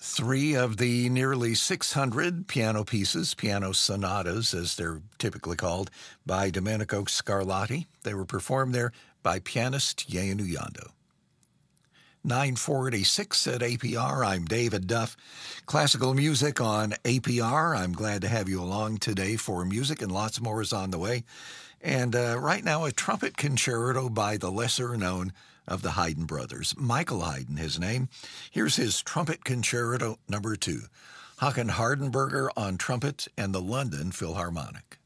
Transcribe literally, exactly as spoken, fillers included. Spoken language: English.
Three of the nearly six hundred piano pieces, piano sonatas as they're typically called, by Domenico Scarlatti. They were performed there by pianist Yeanu Yando. nine forty-six at A P R. I'm David Duff. Classical music on A P R. I'm glad to have you along today for music, and lots more is on the way. And uh, right now, a trumpet concerto by the lesser-known of the Haydn brothers. Michael Haydn, his name. Here's his Trumpet Concerto number two. Håkan Hardenberger on trumpet and the London Philharmonic.